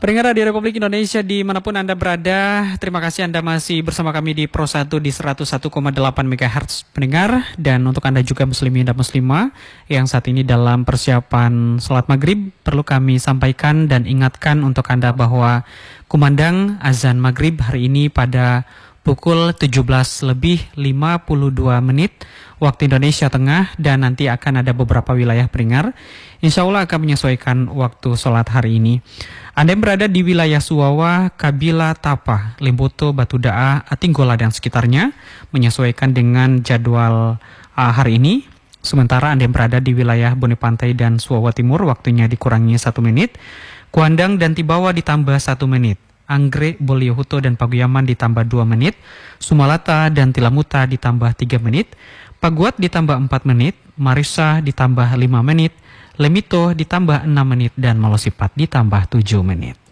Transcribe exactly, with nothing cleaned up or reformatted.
Pendengar di Republik Indonesia dimanapun Anda berada, terima kasih Anda masih bersama kami di Pro satu di seratus satu koma delapan megahertz pendengar. Dan untuk Anda juga muslimin dan muslimah yang saat ini dalam persiapan sholat maghrib, perlu kami sampaikan dan ingatkan untuk Anda bahwa kumandang azan maghrib hari ini pada pukul tujuh belas lebih lima puluh dua menit waktu Indonesia Tengah, dan nanti akan ada beberapa wilayah pendengar insya Allah akan menyesuaikan waktu sholat hari ini. Anda yang berada di wilayah Suwawa, Kabila, Tapa, Limbuto, Batu Daa, Atinggola dan sekitarnya menyesuaikan dengan jadwal uh, hari ini. Sementara Anda yang berada di wilayah Bone Pantai dan Suwawa Timur waktunya dikurangi satu menit. Kuandang dan Tibawa ditambah satu menit. Anggrek, Boliohuto dan Paguyaman ditambah dua menit. Sumalata dan Tilamuta ditambah tiga menit. Paguat ditambah empat menit. Marisa ditambah lima menit. Lemito ditambah enam menit dan Malosipat ditambah tujuh menit.